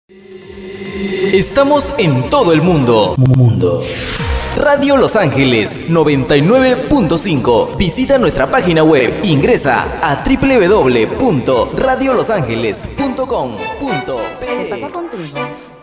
Estamos en todo el mundo. Radio Los Ángeles 99.5. Visita nuestra página web. Ingresa a www.radiolosangeles.com.pe. ¿Qué pasa contigo?